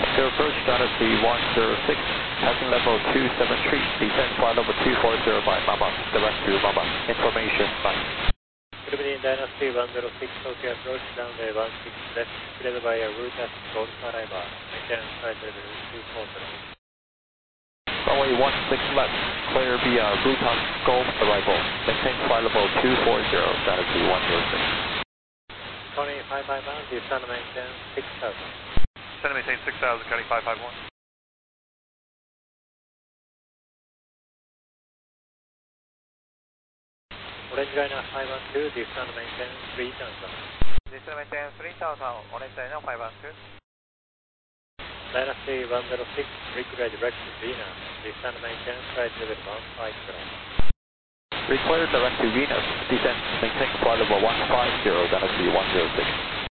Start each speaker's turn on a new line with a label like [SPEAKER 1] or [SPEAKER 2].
[SPEAKER 1] Your approach Galaxy 106, passing level 273, descend flight level 240 by Mama, direct to Mama, information 9.
[SPEAKER 2] Good evening, Dynasty 106, Tokyo approach, runway 16 left, cleared by a route at Golf arrival, maintain flight level 240.
[SPEAKER 1] Runway 16 left, clear via Bhutan Golf arrival, maintain flight level 240, Galaxy 106.
[SPEAKER 2] 2551, descend maintain 6000.
[SPEAKER 3] Descend maintain 6000, County 551.
[SPEAKER 2] Orange Liner 512, descend maintain 3000.
[SPEAKER 3] Descend maintain 3000, Orange Liner 512.
[SPEAKER 2] Dynasty 106, reclear direct to Venus, descend maintain flight level 150.
[SPEAKER 1] Reclear direct to Venus, descend maintain flight level 150, Galaxy 106.